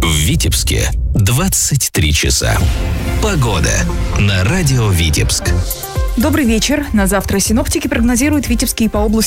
В Витебске 23 часа. Погода на радио Витебск. Добрый вечер. На завтра синоптики прогнозируют в Витебске и по области